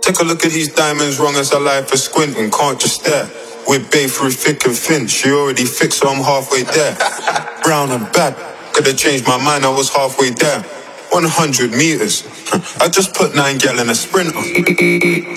Take a look at these diamonds, wrong as a life for squinting, can't just stare. We're babe through thick and thin, she already fixed, so I'm halfway there. Brown and bad, could've changed my mind, I was halfway there. 100 meters, I just put 9 gal in a sprinter.